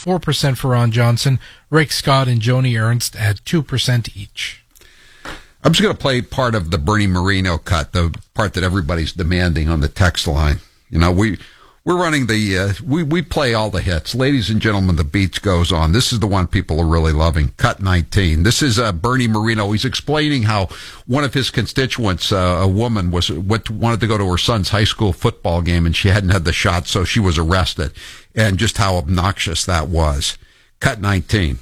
4% for Ron Johnson. Rick Scott and Joni Ernst at 2% each. I'm just going to play part of the Bernie Moreno cut, the part that everybody's demanding on the text line. You know, we're running we play all the hits. Ladies and gentlemen, the beats goes on. This is the one people are really loving. Cut 19. This is Bernie Moreno. He's explaining how one of his constituents, a woman, wanted to go to her son's high school football game and she hadn't had the shot, so she was arrested, and just how obnoxious that was. Cut 19.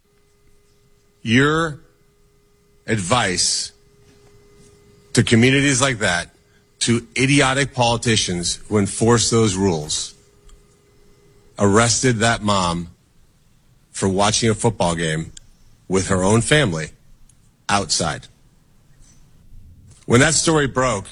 Your advice to communities like that, to idiotic politicians who enforce those rules, arrested that mom for watching a football game with her own family outside. When that story broke,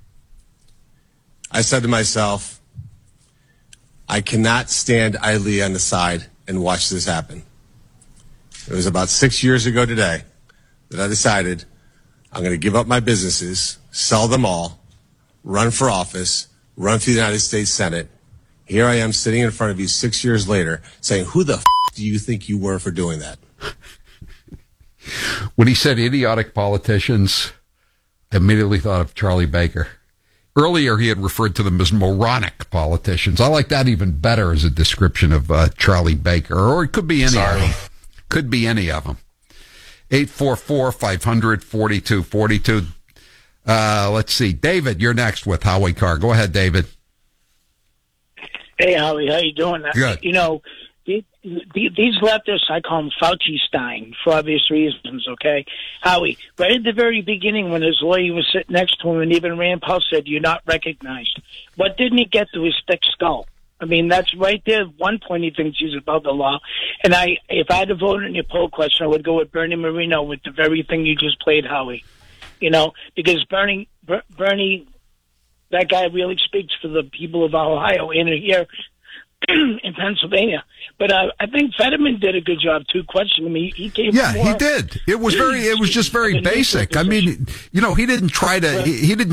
I said to myself, I cannot stand idly on the side and watch this happen. It was about 6 years ago today that I decided I'm going to give up my businesses, sell them all, run for office, run for the United States Senate. Here I am sitting in front of you 6 years later saying, who the do you think you were for doing that? When he said idiotic politicians, I immediately thought of Charlie Baker. Earlier, he had referred to them as moronic politicians. I like that even better as a description of Charlie Baker, or it could be any of them. Could be any of them. 844-500-4242. Let's see. David, you're next with Howie Carr. Go ahead, David. Hey, Howie, how you doing? Good. You know, these leftists, I call them Fauci-Stein for obvious reasons, okay? Howie, right at the very beginning when his lawyer was sitting next to him and even Rand Paul said, you're not recognized. What didn't he get to his thick skull? I mean, that's right there. At one point, he thinks he's above the law. And if I had to vote on your poll question, I would go with Bernie Moreno with the very thing you just played, Howie. You know, because Bernie, that guy really speaks for the people of Ohio and here in Pennsylvania. But I think Fetterman did a good job too. Questioning me, he came. Yeah, he did. It was just very basic. I mean, you know, he didn't try to,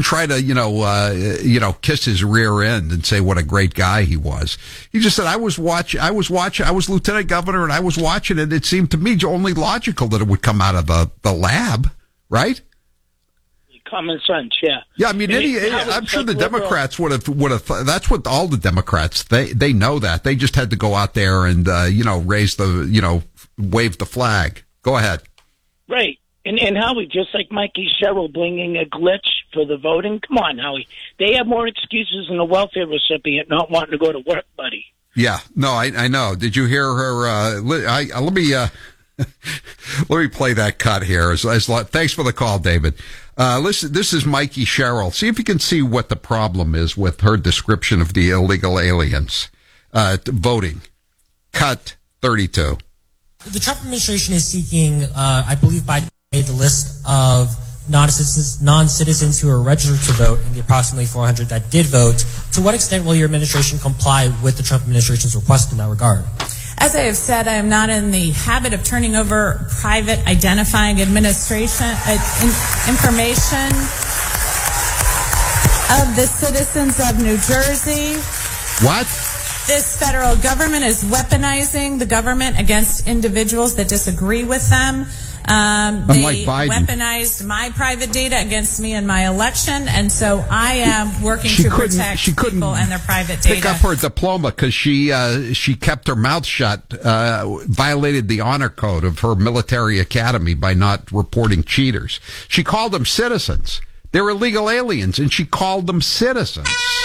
kiss his rear end and say what a great guy he was. He just said, I was lieutenant governor and I was watching it. It seemed to me only logical that it would come out of the lab, right? Common sense, yeah. Yeah, I mean, I'm sure the Democrats would have. That's what all the Democrats they know that they just had to go out there and wave the flag. Go ahead. Right, and Howie, just like Mikey Sherrill bringing a glitch for the voting. Come on, Howie, they have more excuses than a welfare recipient not wanting to go to work, buddy. Yeah, no, I know. Did you hear her? Let me play that cut here. Thanks for the call, David. Listen, this is Mikey Sherrill. See if you can see what the problem is with her description of the illegal aliens voting. Cut 32. The Trump administration is seeking, I believe Biden made the list of non-citizens who are registered to vote and the approximately 400 that did vote. To what extent will your administration comply with the Trump administration's request in that regard? As I have said, I am not in the habit of turning over private identifying information of the citizens of New Jersey. What? This federal government is weaponizing the government against individuals that disagree with them. They weaponized my private data against me in my election, and so I am working to protect people and their private data. Pick up her diploma because she kept her mouth shut, violated the honor code of her military academy by not reporting cheaters. She called them citizens. They're illegal aliens, and she called them citizens.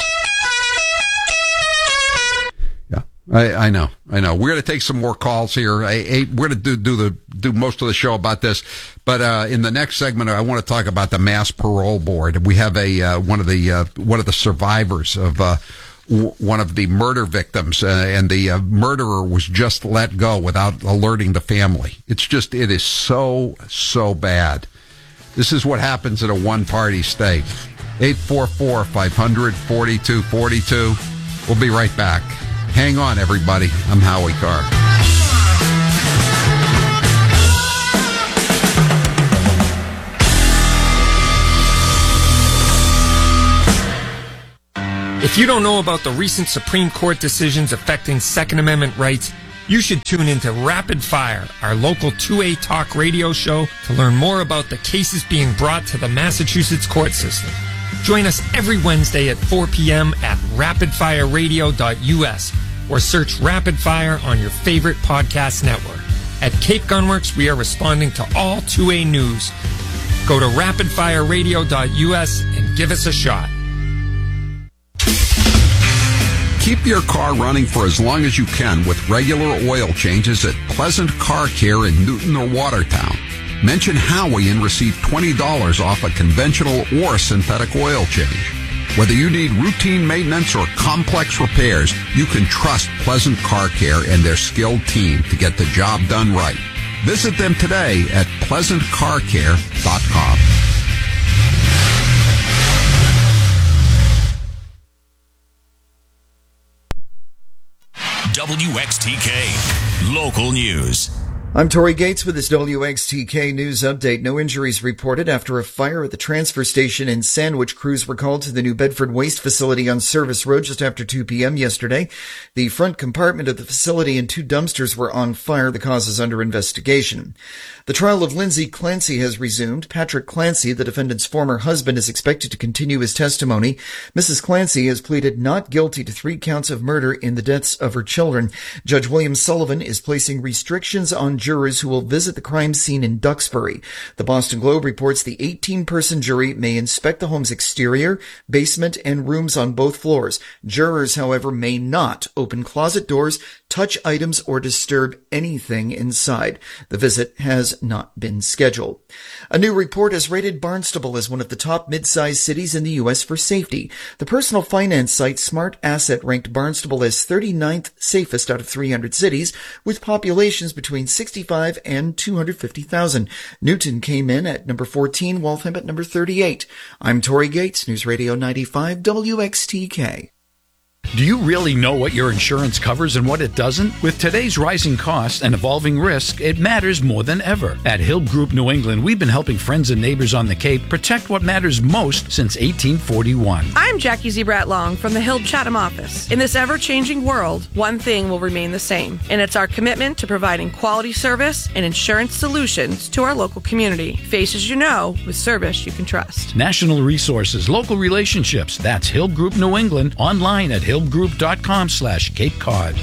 I know. We're going to take some more calls here. We're going to do most of the show about this, but in the next segment, I want to talk about the Mass Parole Board. We have one of the survivors of one of the murder victims, and the murderer was just let go without alerting the family. It is so bad. This is what happens in a one-party state. 844-500-4242. We'll be right back. Hang on, everybody. I'm Howie Carr. If you don't know about the recent Supreme Court decisions affecting Second Amendment rights, You should tune into Rapid Fire, our local 2A talk radio show, to learn more about the cases being brought to the Massachusetts court system. Join us every Wednesday at 4 p.m. at rapidfireradio.us or search Rapid Fire on your favorite podcast network. At Cape Gunworks, we are responding to all 2A news. Go to rapidfireradio.us and give us a shot. Keep your car running for as long as you can with regular oil changes at Pleasant Car Care in Newton or Watertown. Mention Howie and receive $20 off a conventional or synthetic oil change. Whether you need routine maintenance or complex repairs, you can trust Pleasant Car Care and their skilled team to get the job done right. Visit them today at pleasantcarcare.com. WXTK Local News. I'm Tori Gates with this WXTK News Update. No injuries reported after a fire at the transfer station in Sandwich. Crews were called to the New Bedford Waste Facility on Service Road just after 2 p.m. yesterday. The front compartment of the facility and 2 dumpsters were on fire. The cause is under investigation. The trial of Lindsay Clancy has resumed. Patrick Clancy, the defendant's former husband, is expected to continue his testimony. Mrs. Clancy has pleaded not guilty to 3 counts of murder in the deaths of her children. Judge William Sullivan is placing restrictions on jurors who will visit the crime scene in Duxbury. The Boston Globe reports the 18-person jury may inspect the home's exterior, basement, and rooms on both floors. Jurors, however, may not open closet doors, touch items, or disturb anything inside. The visit has not been scheduled. A new report has rated Barnstable as one of the top mid-sized cities in the U.S. for safety. The personal finance site Smart Asset ranked Barnstable as 39th safest out of 300 cities, with populations between 65 and 250,000. Newton came in at number 14, Waltham at number 38. I'm Tori Gates, News Radio 95 WXTK. Do you really know what your insurance covers and what it doesn't? With today's rising costs and evolving risk, it matters more than ever. At Hill Group New England, we've been helping friends and neighbors on the Cape protect what matters most since 1841. I'm Jackie Zebrat-Long from the Hill Chatham office. In this ever-changing world, one thing will remain the same, and it's our commitment to providing quality service and insurance solutions to our local community. Faces you know, with service you can trust. National resources, local relationships. That's Hill Group New England. Online at hillgroup.com/Cape Cod.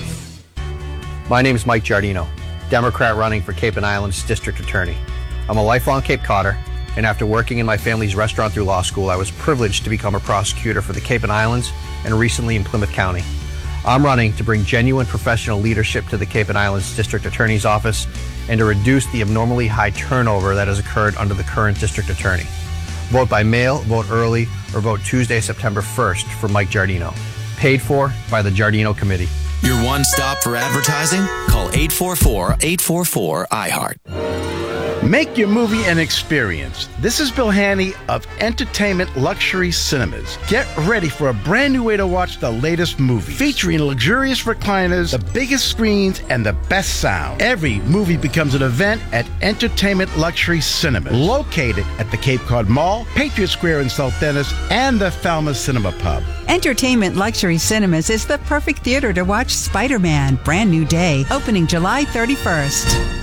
My name is Mike Giardino, Democrat running for Cape and Islands District Attorney. I'm a lifelong Cape Codder, and after working in my family's restaurant through law school, I was privileged to become a prosecutor for the Cape and Islands and recently in Plymouth County. I'm running to bring genuine professional leadership to the Cape and Islands District Attorney's office and to reduce the abnormally high turnover that has occurred under the current District Attorney. Vote by mail, vote early, or vote Tuesday, September 1st for Mike Giardino. Paid for by the Giardino Committee. Your one stop for advertising? Call 844-844-IHEART. Make your movie an experience. This is Bill Haney of Entertainment Luxury Cinemas. Get ready for a brand new way to watch the latest movie. Featuring luxurious recliners, the biggest screens, and the best sound. Every movie becomes an event at Entertainment Luxury Cinemas. Located at the Cape Cod Mall, Patriot Square in South Dennis, and the Falmouth Cinema Pub. Entertainment Luxury Cinemas is the perfect theater to watch Spider-Man, Brand New Day, opening July 31st.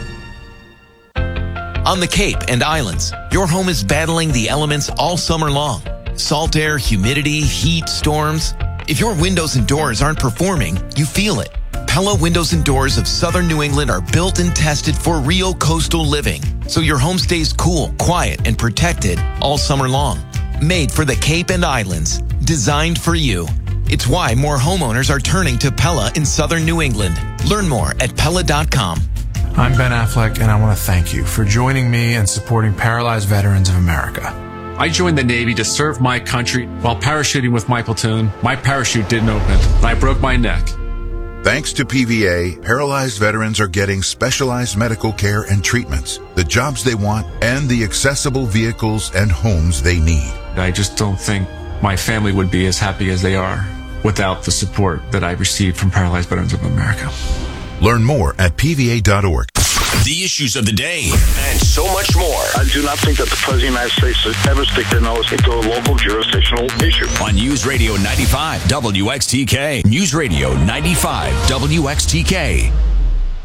On the Cape and Islands, your home is battling the elements all summer long. Salt air, humidity, heat, storms. If your windows and doors aren't performing, you feel it. Pella Windows and Doors of Southern New England are built and tested for real coastal living, so your home stays cool, quiet, and protected all summer long. Made for the Cape and Islands, designed for you. It's why more homeowners are turning to Pella in Southern New England. Learn more at Pella.com. I'm Ben Affleck, and I want to thank you for joining me and supporting Paralyzed Veterans of America. I joined the Navy to serve my country. While parachuting with my platoon, my parachute didn't open, and I broke my neck. Thanks to PVA, paralyzed veterans are getting specialized medical care and treatments, the jobs they want, and the accessible vehicles and homes they need. I just don't think my family would be as happy as they are without the support that I received from Paralyzed Veterans of America. Learn more at PVA.org. The issues of the day and so much more. I do not think that the President of the United States should ever stick their nose into a local jurisdictional issue. On News Radio 95 WXTK. News Radio 95 WXTK.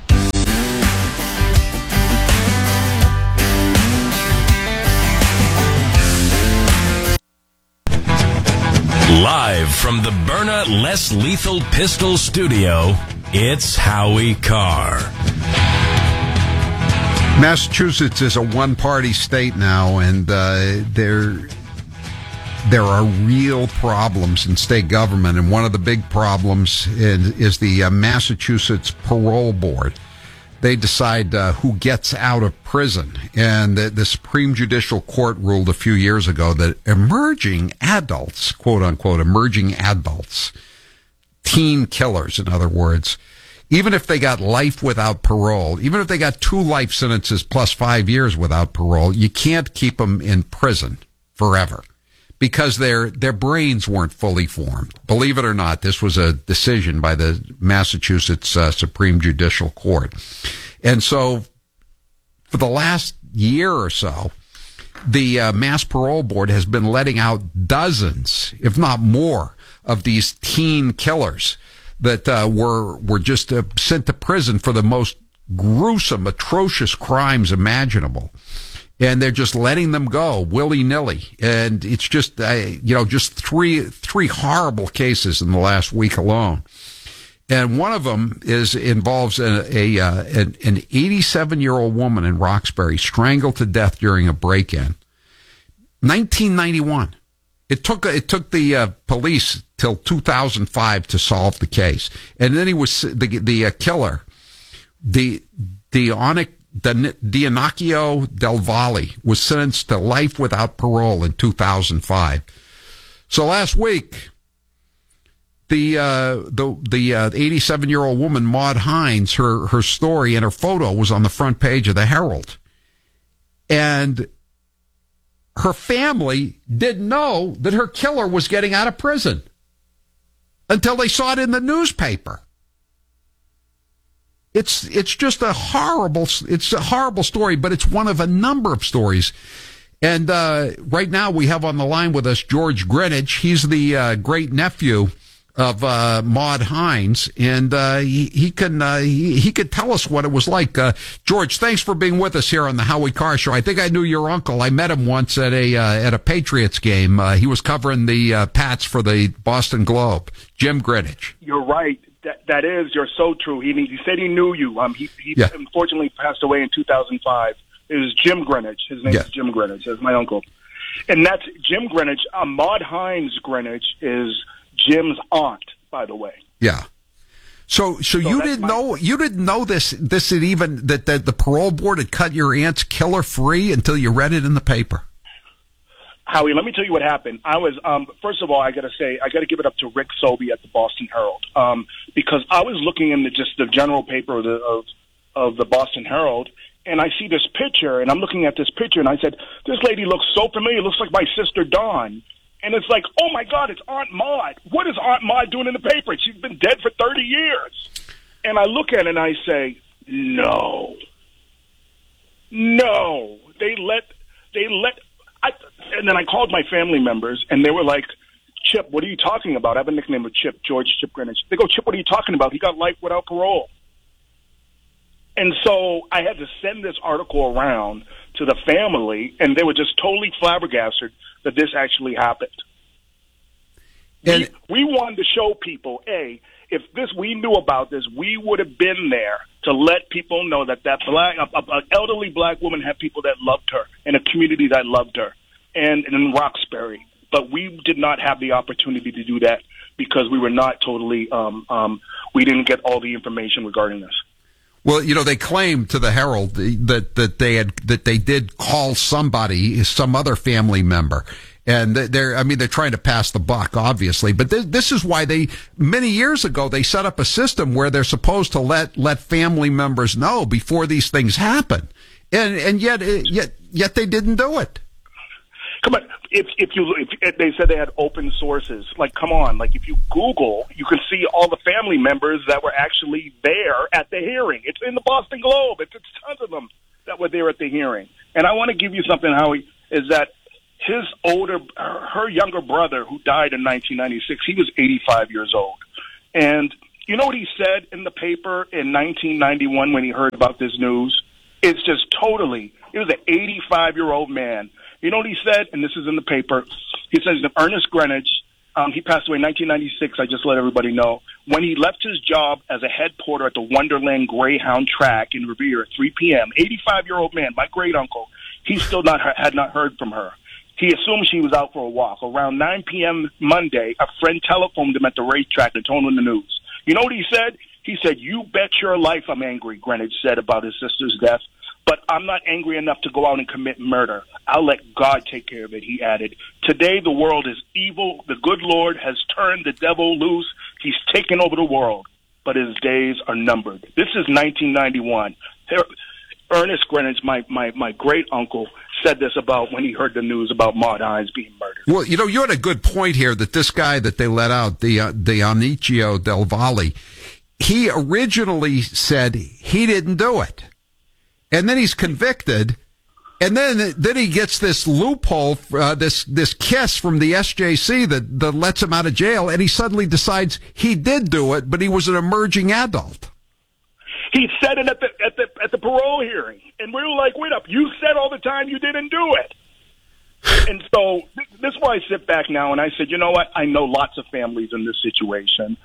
Live from the Byrna Less Lethal Pistol Studio, it's Howie Carr. Massachusetts is a one-party state now, and there are real problems in state government, and one of the big problems is the Massachusetts Parole Board. They decide who gets out of prison, and the Supreme Judicial Court ruled a few years ago that emerging adults, quote-unquote, emerging adults, teen killers, in other words, even if they got life without parole, even if they got 2 life sentences plus 5 years without parole, you can't keep them in prison forever, because their brains weren't fully formed. Believe it or not, this was a decision by the Massachusetts Supreme Judicial Court. And so for the last year or so, the Mass Parole Board has been letting out dozens, if not more, of these teen killers that were just sent to prison for the most gruesome, atrocious crimes imaginable. And they're just letting them go willy-nilly. And it's just, just three horrible cases in the last week alone. And one of them involves an 87-year-old woman in Roxbury strangled to death during a break-in. 1991. It took the police till 2005 to solve the case. And then he was, the killer, Dionacchio Del Valle, was sentenced to life without parole in 2005. So last week, the 87-year-old woman, Maud Hines, her story and her photo was on the front page of the Herald. And her family didn't know that her killer was getting out of prison until they saw it in the newspaper. It's just a horrible story, but it's one of a number of stories. And right now we have on the line with us George Greenidge. He's the great nephew of Maud Hines, and he could tell us what it was like. George, thanks for being with us here on the Howie Carr Show. I think I knew your uncle. I met him once at a Patriots game. He was covering the Pats for the Boston Globe. Jim Greenidge. You're right. You're so true. He said he knew you. He unfortunately passed away in 2005. It was Jim Greenidge. His name is Jim Greenidge. That's my uncle. And that's Jim Greenidge. Maud Hines Greenidge is Jim's aunt, by the way. Yeah. So you didn't know this had even that the parole board had cut your aunt's killer free until you read it in the paper. Howie, let me tell you what happened. I was first of all, I got to give it up to Rick Sobey at the Boston Herald, because I was looking in just the general paper of the Boston Herald, and I see this picture, and I'm looking at this picture, and I said, this lady looks so familiar. It looks like my sister Dawn. And it's like, oh my God, it's Aunt Maud. What is Aunt Maud doing in the paper? She's been dead for 30 years. And I look at it and I say, no. And then I called my family members, and they were like, Chip, what are you talking about? I have a nickname of Chip, George Chip Greenidge. They go, Chip, what are you talking about? He got life without parole. And so I had to send this article around to the family, and they were just totally flabbergasted that this actually happened. And we wanted to show people, if we knew about this, we would have been there to let people know that an elderly black woman had people that loved her and a community that loved her, and in Roxbury. But we did not have the opportunity to do that because we were not totally, we didn't get all the information regarding this. Well, they claimed to the Herald that they did call somebody, some other family member, and they're trying to pass the buck, obviously. But this is why many years ago they set up a system where they're supposed to let family members know before these things happen, and yet they didn't do it. Come on, if they said they had open sources, come on, if you Google, you can see all the family members that were actually there at the hearing. It's in the Boston Globe. It's tons of them that were there at the hearing. And I want to give you something, Howie, is that her younger brother, who died in 1996, he was 85 years old. And you know what he said in the paper in 1991 when he heard about this news? It's just he was an 85-year-old man. You know what he said? And this is in the paper. He says that Ernest Greenidge He passed away in 1996. I just let everybody know. When he left his job as a head porter at the Wonderland Greyhound track in Revere at 3 p.m., 85-year-old man, my great uncle, he still had not heard from her. He assumed she was out for a walk. Around 9 p.m. Monday, a friend telephoned him at the racetrack and told him the news. You know what he said? He said, "You bet your life I'm angry," Greenwich said about his sister's death. "But I'm not angry enough to go out and commit murder. I'll let God take care of it," he added. "Today the world is evil. The good Lord has turned the devil loose. He's taken over the world, but his days are numbered." This is 1991. Ernest Greenwich, my great uncle, said this about when he heard the news about Maud Hines being murdered. Well, you had a good point here that this guy that they let out, the Anicio Del Valle, he originally said he didn't do it. And then he's convicted, and then he gets this loophole, this kiss from the SJC that lets him out of jail, and he suddenly decides he did do it, but he was an emerging adult. He said it at the parole hearing, and we were like, "Wait up! You said all the time you didn't do it." And so this is why I sit back now and I said, you know what? I know lots of families in this situation.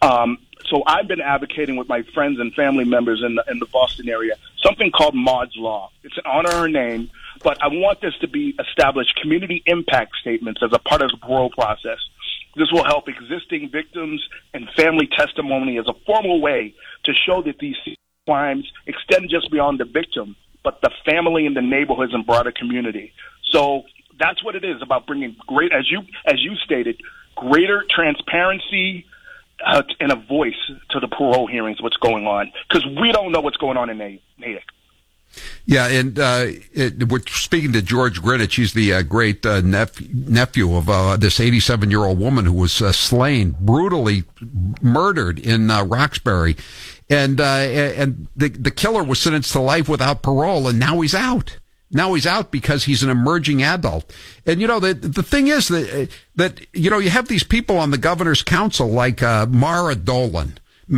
So I've been advocating with my friends and family members in the Boston area something called Maud's Law. It's an honor her name, but I want this to be established community impact statements as a part of the parole process. This will help existing victims and family testimony as a formal way to show that these crimes extend just beyond the victim, but the family and the neighborhoods and broader community. So that's what it is about bringing as you stated, greater transparency and a voice to the parole hearings, what's going on, because we don't know what's going on in Natick. Yeah, and we're speaking to George Greenwich. He's the great nephew of this 87-year-old woman who was slain, brutally murdered in Roxbury. And the killer was sentenced to life without parole, and now he's out. Now he's out because he's an emerging adult. And, the thing is that you have these people on the governor's council like Mara Dolan.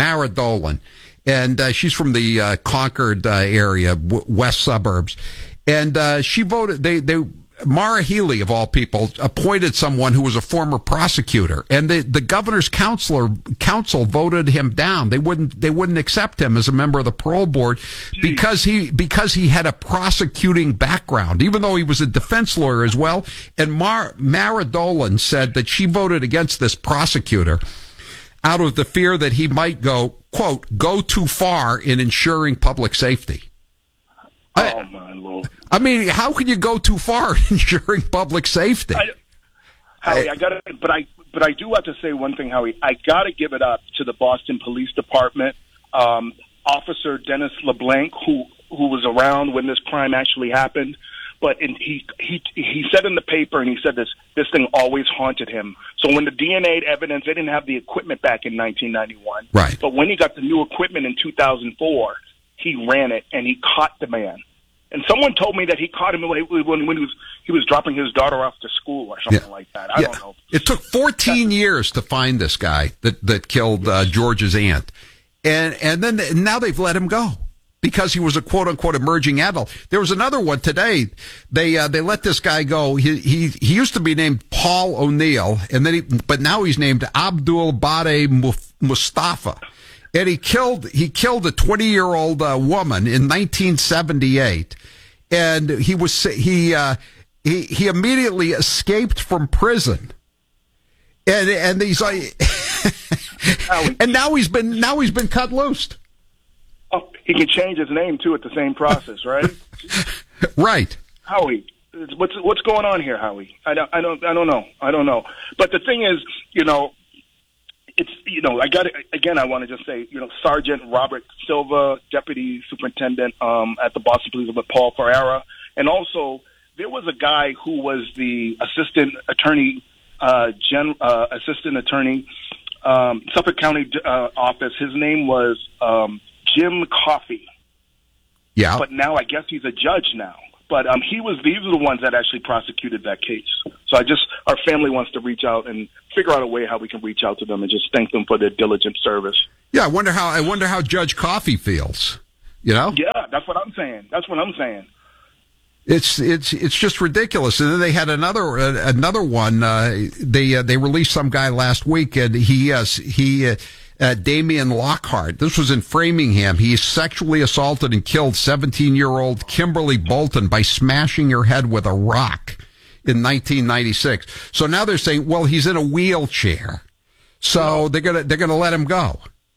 And she's from the Concord area, west suburbs. And she voted, Mara Healy, of all people, appointed someone who was a former prosecutor. And the governor's council voted him down. They wouldn't accept him as a member of the parole board because he had a prosecuting background, even though he was a defense lawyer as well. And Mara Dolan said that she voted against this prosecutor out of the fear that he might go, quote, go too far in ensuring public safety. Oh, my Lord. I mean, how can you go too far in ensuring public safety? Howie, but I do have to say one thing, Howie. I got to give it up to the Boston Police Department, Officer Dennis LeBlanc, who was around when this crime actually happened. But he said in the paper, and he said this thing always haunted him. So when the DNA evidence, they didn't have the equipment back in 1991. Right. But when he got the new equipment in 2004, he ran it and he caught the man. And someone told me that he caught him when he was dropping his daughter off to school or something like that. I don't know. It took 14 years to find this guy that killed George's aunt, and then now they've let him go because he was a quote unquote emerging adult. There was another one today. They let this guy go. He used to be named Paul O'Neill, but now he's named Abdul Bade Mustafa. And he killed a 20-year-old woman in 1978, and he immediately escaped from prison, and he's like, and now he's been cut loose. Oh, he can change his name too at the same process, right? Right. Howie, what's going on here, Howie? I don't know. But the thing is, it's, I want to just say, Sergeant Robert Silva, Deputy Superintendent at the Boston Police Department, Paul Ferreira. And also, there was a guy who was the Assistant Attorney, Suffolk County Office. His name was Jim Coffey. Yeah. But now I guess he's a judge now. But these are the ones that actually prosecuted that case. So our family wants to reach out and figure out a way how we can reach out to them and just thank them for their diligent service. Yeah, I wonder how Judge Coffey feels. Yeah, that's what I'm saying. It's just ridiculous. And then they had another one. They released some guy last week, and Damian Lockhart. This was in Framingham. He sexually assaulted and killed 17-year-old Kimberly Bolton by smashing her head with a rock in 1996. So now they're saying, well, he's in a wheelchair, so they're gonna let him go.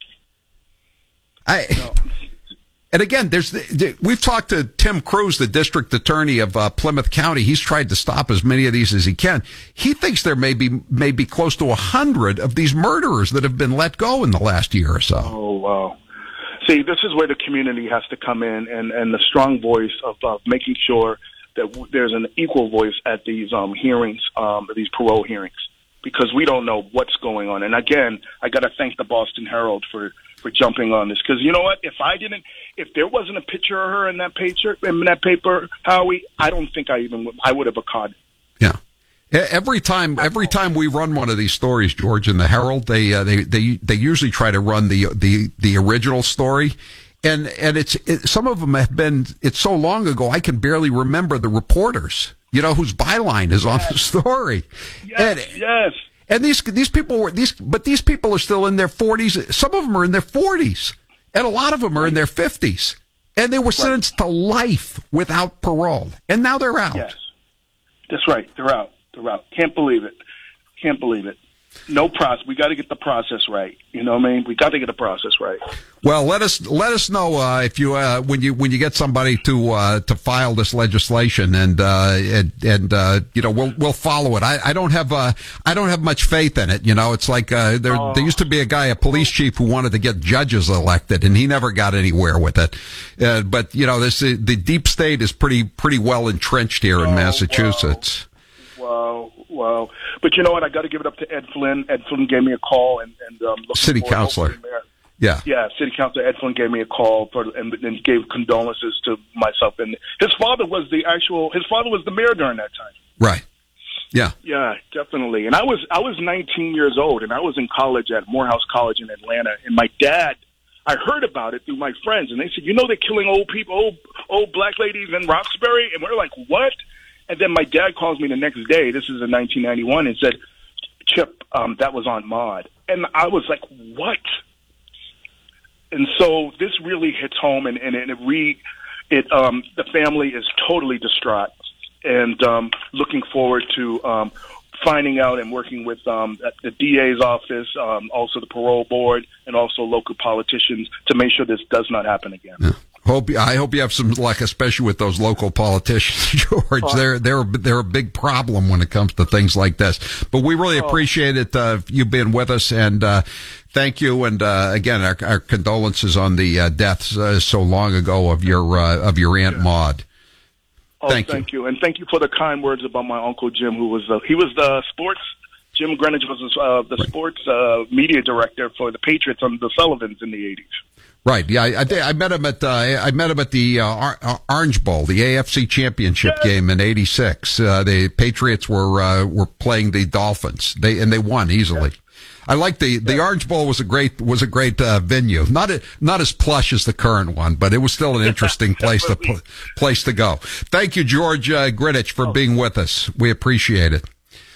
And again, we've talked to Tim Cruz, the district attorney of Plymouth County. He's tried to stop as many of these as he can. He thinks there may be close to 100 of these murderers that have been let go in the last year or so. Oh, wow. See, this is where the community has to come in and the strong voice of making sure that there's an equal voice at these hearings, these parole hearings, because we don't know what's going on. And again, I got to thank the Boston Herald for jumping on this, because you know what? If there wasn't a picture of her in that paper, Howie, I don't think I would have caught it. Yeah. Every time we run one of these stories, George, in the Herald, they usually try to run the original story, and some of them have been. It's so long ago I can barely remember the reporters, whose byline is on the story. Yes. And these people but these people are still in their 40s. Some of them are in their 40s, and a lot of them are in their 50s. And they were sentenced to life without parole, and now they're out. Yes, that's right. They're out. Can't believe it. No process. We got to get the process right. You know what I mean? We got to get the process right. Well, let us know if you when you get somebody to file this legislation, and we'll follow it. I don't have much faith in it. It's like there used to be a police chief who wanted to get judges elected, and he never got anywhere with it. But the deep state is pretty well entrenched here in Massachusetts. Wow. But you know what? I got to give it up to Ed Flynn. Ed Flynn gave me a call, and city councilor. Yeah, City Councilor Ed Flynn gave me a call and gave condolences to myself. And his father was the mayor during that time. Right. Yeah. Yeah, definitely. And I was 19 years old, and I was in college at Morehouse College in Atlanta. And my dad, I heard about it through my friends, and they said, they're killing old people, old black ladies in Roxbury, and we're like, what? And then my dad calls me the next day, this is in 1991, and said, Chip, that was Aunt Maud. And I was like, what? And so this really hits home, and the family is totally distraught, and looking forward to finding out and working with the DA's office, also the parole board, and also local politicians to make sure this does not happen again. Yeah. I hope you have some luck, especially with those local politicians, George. They're a big problem when it comes to things like this. But we really appreciate it, you being with us, and thank you. And again, our condolences on the deaths so long ago of your Aunt Maud. Thank you, and thank you for the kind words about my Uncle Jim, who was the sports. Jim Greenwich was the sports media director for the Patriots on the Sullivans in the 80s. Right. Yeah, I met him at the Orange Bowl, the AFC Championship game in '86. The Patriots were playing the Dolphins. They won easily. I like the Orange Bowl was a great venue. Not as plush as the current one, but it was still an interesting place to go. Thank you, George Greenwich, for being with us. We appreciate it.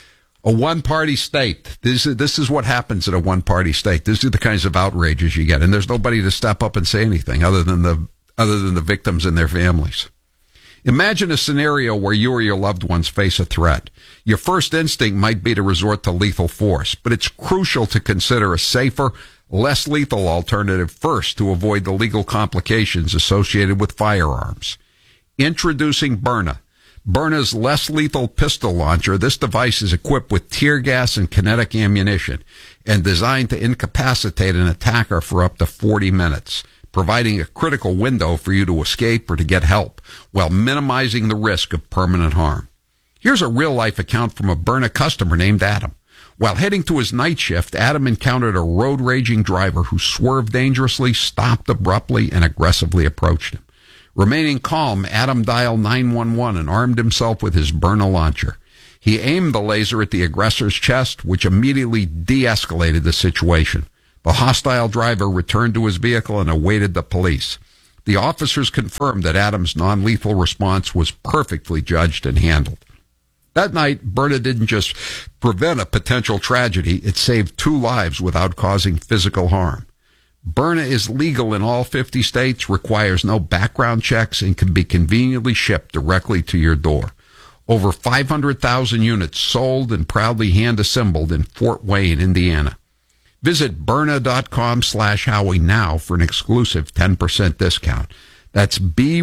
A one-party state. This is what happens in a one-party state. These are the kinds of outrages you get, and there's nobody to step up and say anything other than the victims and their families. Imagine a scenario where you or your loved ones face a threat. Your first instinct might be to resort to lethal force, but it's crucial to consider a safer, less lethal alternative first to avoid the legal complications associated with firearms. Introducing Byrna. Byrna's less lethal pistol launcher. This device is equipped with tear gas and kinetic ammunition and designed to incapacitate an attacker for up to 40 minutes, providing a critical window for you to escape or to get help while minimizing the risk of permanent harm. Here's a real-life account from a Byrna customer named Adam. While heading to his night shift, Adam encountered a road-raging driver who swerved dangerously, stopped abruptly, and aggressively approached him. Remaining calm, Adam dialed 911 and armed himself with his Byrna launcher. He aimed the laser at the aggressor's chest, which immediately de-escalated the situation. The hostile driver returned to his vehicle and awaited the police. The officers confirmed that Adams' non-lethal response was perfectly judged and handled. That night, Berna didn't just prevent a potential tragedy, it saved 2 lives without causing physical harm. Berna is legal in all 50 states, requires no background checks, and can be conveniently shipped directly to your door. Over 500,000 units sold and proudly hand-assembled in Fort Wayne, Indiana. Visit Byrna.com/Howie now for an exclusive 10% discount. That's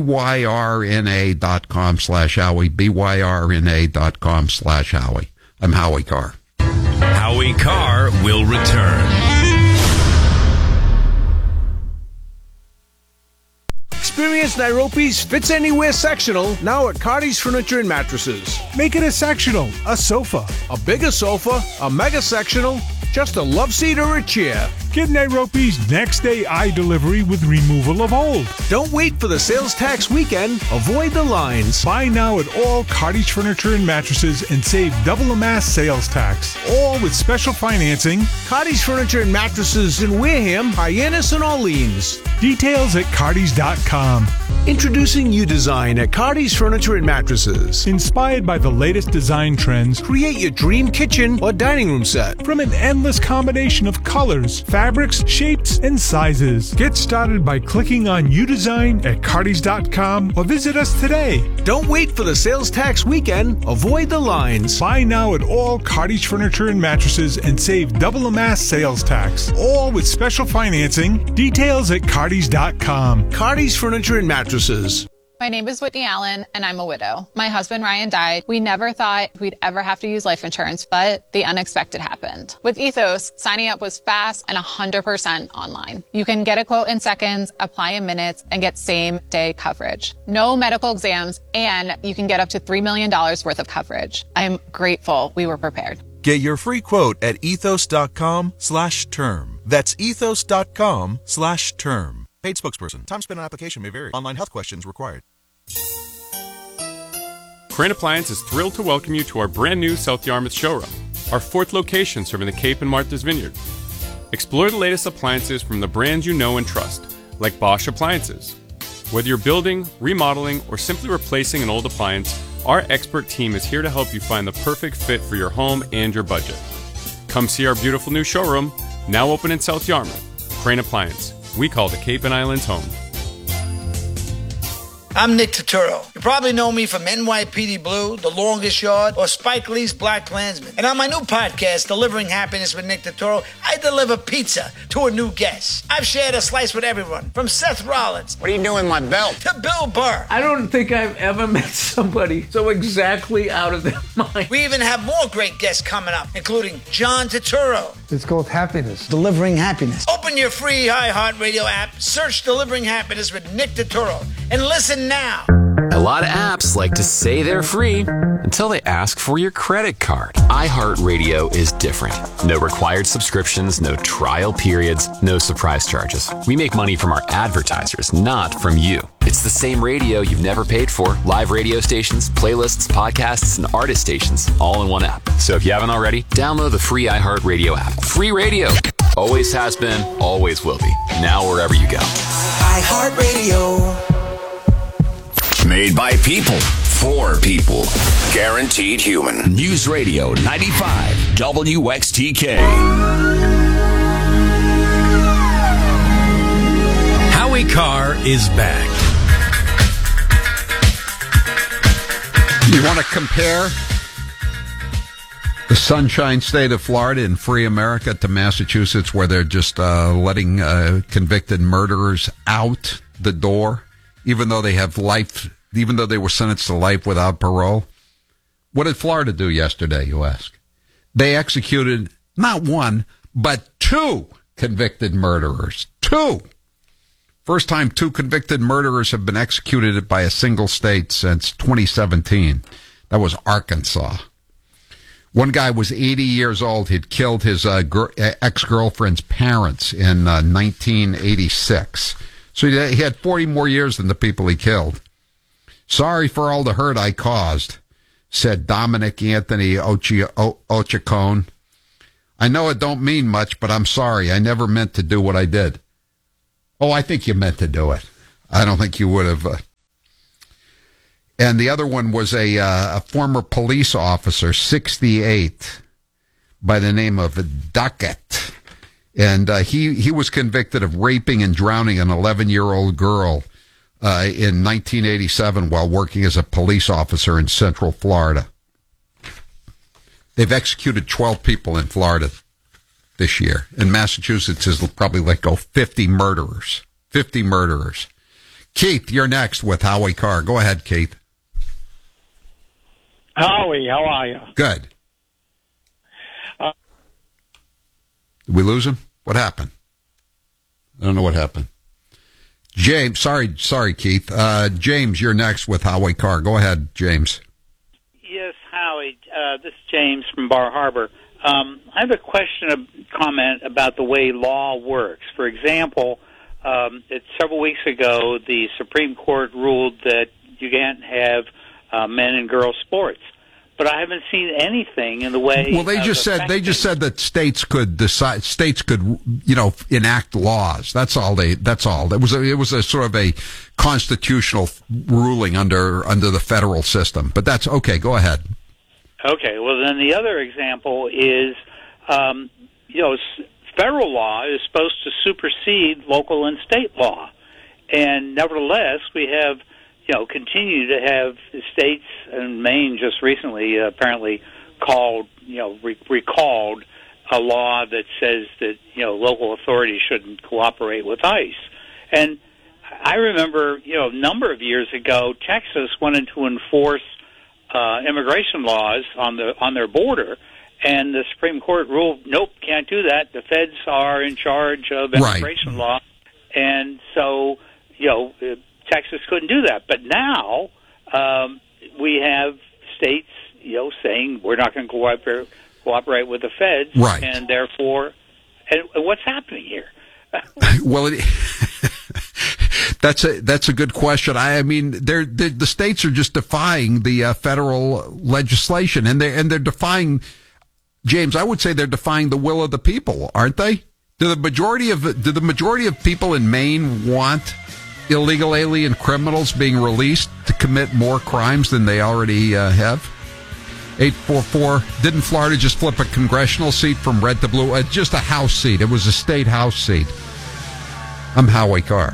BYRNA.com/Howie, BYRNA.com/Howie. I'm Howie Carr. Howie Carr will return. Experience Nairobi's Fits Anywhere sectional now at Cardi's Furniture and Mattresses. Make it a sectional, a sofa, a bigger sofa, a mega sectional, just a love seat or a chair. Get Nairobi's next day eye delivery with removal of old. Don't wait for the sales tax weekend. Avoid the lines. Buy now at all Cardi's Furniture and Mattresses and save double the mass sales tax. All with special financing. Cardi's Furniture and Mattresses in Wareham, Hyannis, and Orleans. Details at cardis.com. Introducing U-Design at Cardi's Furniture and Mattresses. Inspired by the latest design trends, create your dream kitchen or dining room set from an endless combination of colors, fabrics, shapes, and sizes. Get started by clicking on U-Design at cardis.com or visit us today. Don't wait for the sales tax weekend. Avoid the lines. Buy now at all Cardi's Furniture and Mattresses and save double the mass sales tax. All with special financing. Details at cardis.com. Cardi's Furniture and Mattresses. My name is Whitney Allen, and I'm a widow. My husband, Ryan, died. We never thought we'd ever have to use life insurance, but the unexpected happened. With Ethos, signing up was fast and 100% online. You can get a quote in seconds, apply in minutes, and get same-day coverage. No medical exams, and you can get up to $3 million worth of coverage. I'm grateful we were prepared. Get your free quote at ethos.com/term. That's ethos.com/term. Paid spokesperson. Time spent on application may vary. Online health questions required. Crane Appliance is thrilled to welcome you to our brand new South Yarmouth showroom, our 4th location serving the Cape and Martha's Vineyard. Explore the latest appliances from the brands you know and trust, like Bosch appliances. Whether you're building, remodeling, or simply replacing an old appliance, our expert team is here to help you find the perfect fit for your home and your budget. Come see our beautiful new showroom, now open in South Yarmouth. Crane Appliance. We call the Cape and Islands home. I'm Nick Turturro. You probably know me from NYPD Blue, The Longest Yard, or Spike Lee's Black Klansman. And on my new podcast, Delivering Happiness with Nick Turturro, I deliver pizza to a new guest. I've shared a slice with everyone, from Seth Rollins. What are you doing with my belt? To Bill Burr. I don't think I've ever met somebody so exactly out of their mind. We even have more great guests coming up, including John Turturro. It's called Happiness. Delivering Happiness. Open your free iHeartRadio app, search Delivering Happiness with Nick Turturro, and listen now. A lot of apps like to say they're free until they ask for your credit card. iHeartRadio is different. No required subscriptions, no trial periods, no surprise charges. We make money from our advertisers, not from you. It's the same radio you've never paid for. Live radio stations, playlists, podcasts, and artist stations, all in one app. So if you haven't already, download the free iHeartRadio app. Free radio. Always has been, always will be. Now wherever you go. iHeartRadio. Made by people, for people. Guaranteed human. News Radio 95 WXTK. Howie Carr is back. You want to compare the Sunshine State of Florida and free America to Massachusetts, where they're just letting convicted murderers out the door, even though they have life, even though they were sentenced to life without parole? What did Florida do yesterday, you ask? They executed not one, but 2 convicted murderers. 2. First time 2 convicted murderers have been executed by a single state since 2017. That was Arkansas. One guy was 80 years old. He'd killed his ex-girlfriend's parents in 1986. So he had 40 more years than the people he killed. Sorry for all the hurt I caused, said Dominic Anthony Ochacone. I know it don't mean much, but I'm sorry. I never meant to do what I did. Oh, I think you meant to do it. I don't think you would have. And the other one was a former police officer, 68, by the name of Duckett. And he was convicted of raping and drowning an 11-year-old girl in 1987 while working as a police officer in Central Florida. They've executed 12 people in Florida this year. In Massachusetts is probably 50 murderers. 50 murderers. Keith, you're next with Howie Carr. Go ahead, Keith. Howie, how are you? Good. Did we lose him? What happened? I don't know what happened. James, sorry, Keith. James, you're next with Howie Carr. Go ahead, James. Yes, Howie. This is James from Bar Harbor. I have a question, a comment about the way law works. For example, several weeks ago, the Supreme Court ruled that you can't have men and girls sports. But I haven't seen anything in the way. Well, they just said that states could enact laws. That's all. It was a sort of a constitutional ruling under the federal system. But that's okay. Go ahead. Okay. Well, then the other example is, federal law is supposed to supersede local and state law, and nevertheless, we have. Continue to have states, and Maine just recently apparently recalled a law that says that, local authorities shouldn't cooperate with ICE. And I remember, a number of years ago, Texas wanted to enforce immigration laws on their border, and the Supreme Court ruled, nope, can't do that. The feds are in charge of immigration law. And so, Texas couldn't do that. But now we have states, saying we're not going to cooperate with the feds. Right. And therefore, and what's happening here? Well, that's a good question. I mean, the states are just defying the federal legislation, and they're defying, James, I would say they're defying the will of the people, aren't they? Do the majority of people in Maine want illegal alien criminals being released to commit more crimes than they already have? 844. Didn't Florida just flip a congressional seat from red to blue? Just a House seat. It was a state House seat. I'm Howie Carr.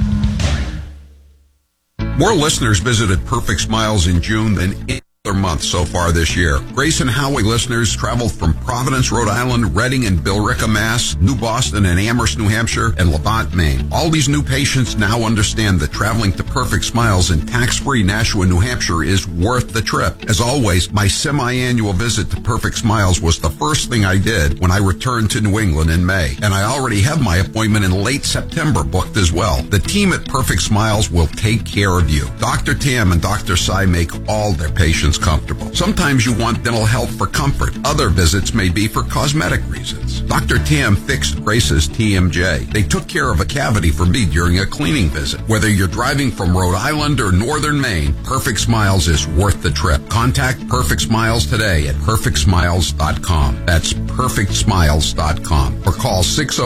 More listeners visited Perfect Smiles in June than any other month so far this year. Grace and Howie listeners traveled from Providence, Rhode Island, Reading and Billerica, Mass., New Boston and Amherst, New Hampshire, and Levant, Maine. All these new patients now understand that traveling to Perfect Smiles in tax-free Nashua, New Hampshire is worth the trip. As always, my semi-annual visit to Perfect Smiles was the first thing I did when I returned to New England in May. And I already have my appointment in late September booked as well. The team at Perfect Smiles will take care of you. Dr. Tam and Dr. Sai make all their patients comfortable. Sometimes you want dental health for comfort. Other visits may be for cosmetic reasons. Dr. Tam fixed Grace's TMJ. They took care of a cavity for me during a cleaning visit. Whether you're driving from Rhode Island or northern Maine, Perfect Smiles is worth the trip. Contact Perfect Smiles today at perfectsmiles.com. That's perfectsmiles.com. Or call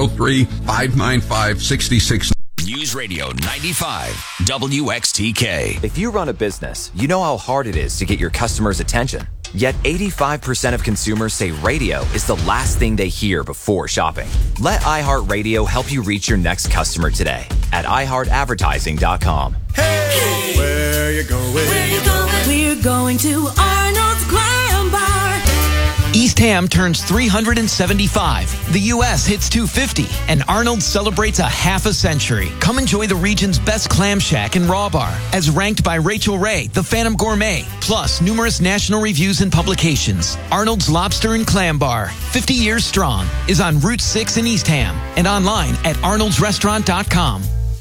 603-595-66. News Radio 95 WXTK. If you run a business, you know how hard it is to get your customers' attention. Yet 85% of consumers say radio is the last thing they hear before shopping. Let iHeartRadio help you reach your next customer today at iHeartAdvertising.com. Hey, where you going? Where you going? We're going to Arnold's Glam Bar. East Ham turns 375. The U.S. hits 250. And Arnold celebrates a half a century. Come enjoy the region's best clam shack and raw bar, as ranked by Rachel Ray, the Phantom Gourmet, plus numerous national reviews and publications. Arnold's Lobster and Clam Bar, 50 years strong, is on Route 6 in East Ham and online at arnoldsrestaurant.com.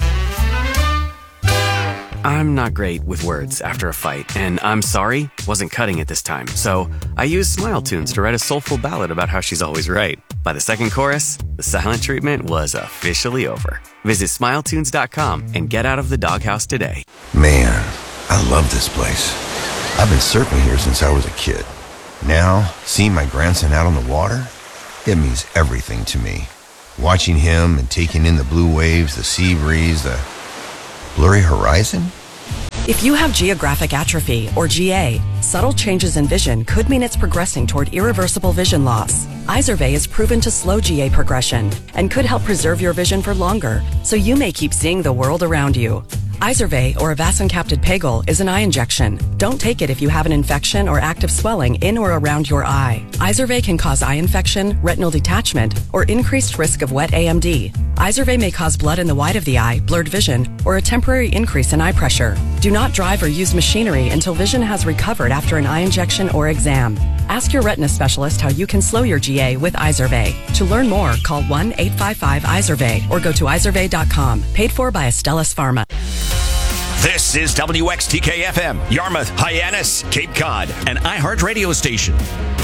I'm not great with words after a fight, and I'm sorry wasn't cutting it this time. So I used Smile Tunes to write a soulful ballad about how she's always right. By the second chorus, the silent treatment was officially over. Visit SmileTunes.com and get out of the doghouse today. Man, I love this place. I've been surfing here since I was a kid. Now, seeing my grandson out on the water, it means everything to me. Watching him and taking in the blue waves, the sea breeze, Blurry horizon? If you have geographic atrophy, or GA, subtle changes in vision could mean it's progressing toward irreversible vision loss. Izervay is proven to slow GA progression and could help preserve your vision for longer, so you may keep seeing the world around you. Izervay, or avacincaptad pegol, is an eye injection. Don't take it if you have an infection or active swelling in or around your eye. Izervay can cause eye infection, retinal detachment, or increased risk of wet AMD. Izervay may cause blood in the white of the eye, blurred vision, or a temporary increase in eye pressure. Do not drive or use machinery until vision has recovered after an eye injection or exam. Ask your retina specialist how you can slow your GA with Izervay. To learn more, call 1-855-IZERVAY or go to izervay.com. Paid for by Astellas Pharma. This is WXTK-FM, Yarmouth, Hyannis, Cape Cod, an iHeart radio station.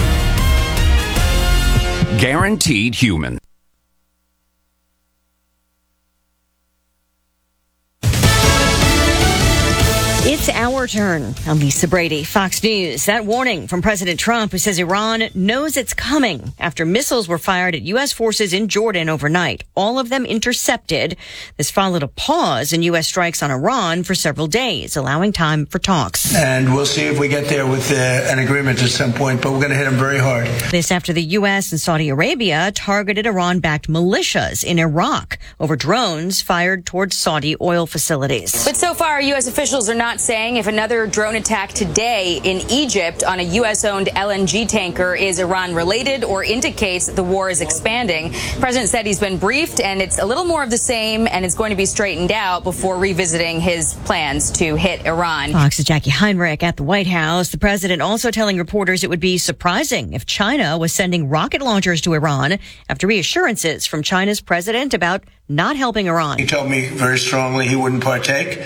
Guaranteed human. It's our turn. I'm Lisa Brady, Fox News. That warning from President Trump, who says Iran knows it's coming after missiles were fired at U.S. forces in Jordan overnight, all of them intercepted. This followed a pause in U.S. strikes on Iran for several days, allowing time for talks. And we'll see if we get there with an agreement at some point, but we're going to hit them very hard. This after the U.S. and Saudi Arabia targeted Iran-backed militias in Iraq over drones fired towards Saudi oil facilities. But so far, U.S. officials are not saying if another drone attack today in Egypt on a U.S.-owned LNG tanker is Iran-related or indicates the war is expanding. The president said he's been briefed, and it's a little more of the same, and it's going to be straightened out before revisiting his plans to hit Iran. Fox's Jackie Heinrich at the White House. The president also telling reporters it would be surprising if China was sending rocket launchers to Iran after reassurances from China's president about not helping Iran. He told me very strongly he wouldn't partake.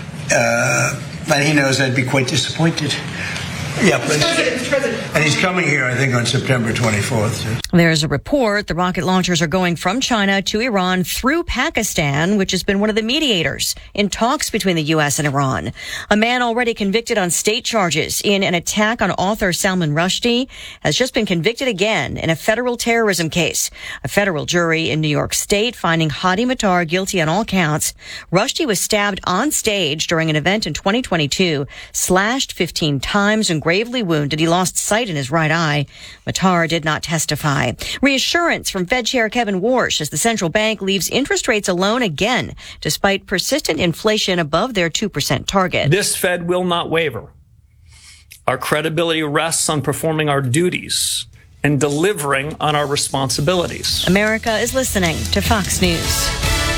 And he knows I'd be quite disappointed. Yeah, and he's coming here, I think, on September 24th. There's a report the rocket launchers are going from China to Iran through Pakistan, which has been one of the mediators in talks between the U.S. and Iran. A man already convicted on state charges in an attack on author Salman Rushdie has just been convicted again in a federal terrorism case. A federal jury in New York State finding Hadi Matar guilty on all counts. Rushdie was stabbed on stage during an event in 2022, slashed 15 times and gravely wounded. He lost sight in his right eye. Matar did not testify. Reassurance from Fed Chair Kevin Warsh as the central bank leaves interest rates alone again, despite persistent inflation above their 2% target. This Fed will not waver. Our credibility rests on performing our duties and delivering on our responsibilities. America is listening to Fox News.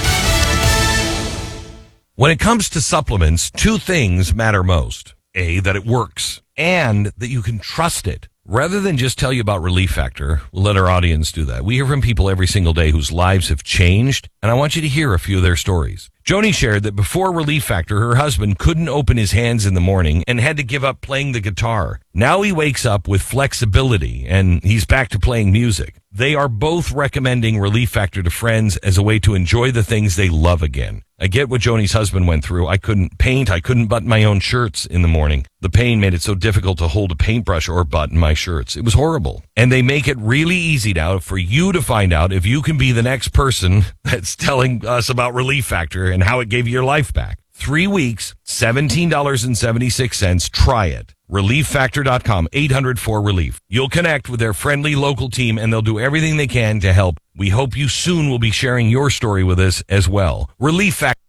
When it comes to supplements, two things matter most. A, that it works, and that you can trust it. Rather than just tell you about Relief Factor, we'll let our audience do that. We hear from people every single day whose lives have changed, and I want you to hear a few of their stories. Joni shared that before Relief Factor, her husband couldn't open his hands in the morning and had to give up playing the guitar. Now he wakes up with flexibility, and he's back to playing music. They are both recommending Relief Factor to friends as a way to enjoy the things they love again. I get what Joni's husband went through. I couldn't paint. I couldn't button my own shirts in the morning. The pain made it so difficult to hold a paintbrush or button my shirts. It was horrible. And they make it really easy now for you to find out if you can be the next person that's telling us about Relief Factor and how it gave you your life back. 3 weeks, $17.76. Try it. ReliefFactor.com, 800-4RELIEF. You'll connect with their friendly local team, and they'll do everything they can to help. We hope you soon will be sharing your story with us as well. Relief Factor.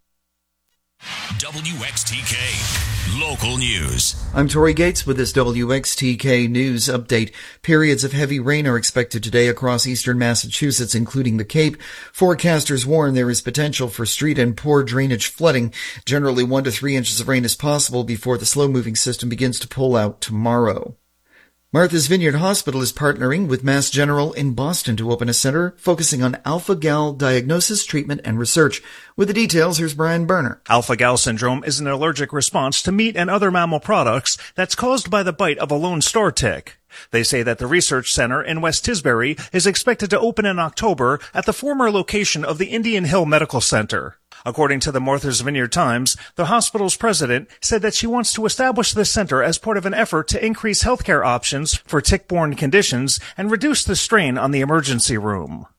WXTK Local News. I'm Tori Gates with this WXTK News update. Periods of heavy rain are expected today across eastern Massachusetts, including the Cape. Forecasters warn there is potential for street and poor drainage flooding. Generally 1 to 3 inches of rain is possible before the slow-moving system begins to pull out tomorrow. Martha's Vineyard Hospital is partnering with Mass General in Boston to open a center focusing on alpha-gal diagnosis, treatment, and research. With the details, here's Brian Berner. Alpha-gal syndrome is an allergic response to meat and other mammal products that's caused by the bite of a lone star tick. They say that the research center in West Tisbury is expected to open in October at the former location of the Indian Hill Medical Center. According to the Martha's Vineyard Times, the hospital's president said that she wants to establish this center as part of an effort to increase healthcare options for tick-borne conditions and reduce the strain on the emergency room.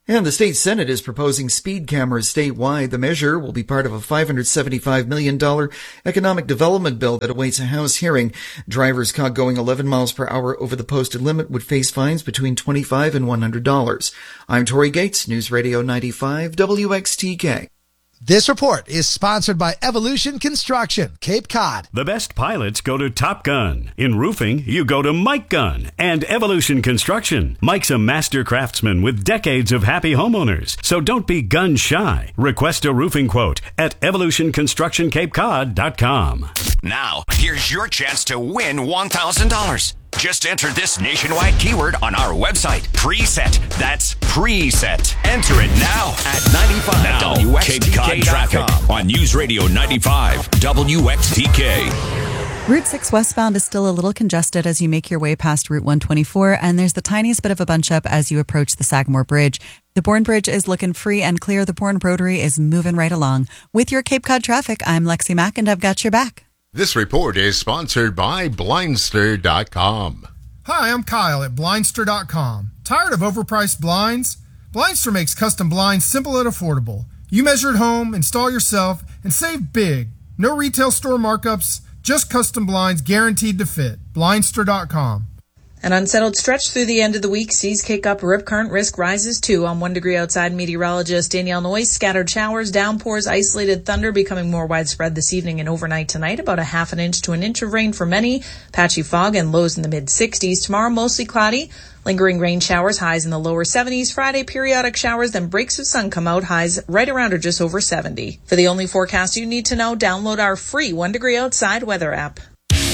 And the state Senate is proposing speed cameras statewide. The measure will be part of a $575 million economic development bill that awaits a House hearing. Drivers caught going 11 miles per hour over the posted limit would face fines between $25 and $100. I'm Tori Gates, News Radio 95 WXTK. This report is sponsored by Evolution Construction, Cape Cod. The best pilots go to Top Gun. In roofing, you go to Mike Gunn and Evolution Construction. Mike's a master craftsman with decades of happy homeowners, so don't be gun shy. Request a roofing quote at evolutionconstructioncapecod.com. Now, here's your chance to win $1,000. Just enter this nationwide keyword on our website. Preset. That's preset. Enter it now at 95WXTK.com on News Radio 95 WXTK. Route 6 westbound is still a little congested as you make your way past Route 124, and there's the tiniest bit of a bunch up as you approach the Sagamore Bridge. The Bourne Bridge is looking free and clear. The Bourne Rotary is moving right along. With your Cape Cod traffic, I'm Lexi Mack, and I've got your back. This report is sponsored by Blindster.com. Hi, I'm Kyle at Blindster.com. Tired of overpriced blinds? Blindster makes custom blinds simple and affordable. You measure at home, install yourself, and save big. No retail store markups, just custom blinds guaranteed to fit. Blindster.com. An unsettled stretch through the end of the week sees kick up. Rip current risk rises too. On 1 degree outside, meteorologist Danielle Noyes. Scattered showers, downpours, isolated thunder becoming more widespread this evening and overnight tonight. About a half an inch to an inch of rain for many. Patchy fog and lows in the mid-60s. Tomorrow, mostly cloudy. Lingering rain showers, highs in the lower 70s. Friday, periodic showers, then breaks of sun come out, highs right around or just over 70. For the only forecast you need to know, download our free 1 degree outside weather app.